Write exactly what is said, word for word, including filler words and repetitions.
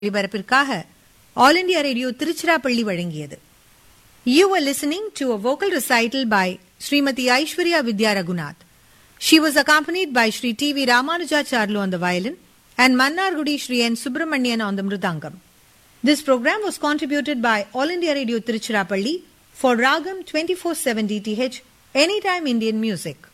ஒலிபரப்பிற்காக all India radio Tiruchirappalli வழங்கியது. You were listening to a vocal recital by Srimati Aishwarya Vidya Raghunath. She was accompanied by Sri T V Ramanujacharlu on the violin and Mannargudi Sri N Subramanian on the mridangam. This program was contributed by All India Radio Tiruchirappalli for Ragam twenty-four seven D T H Anytime Indian Music.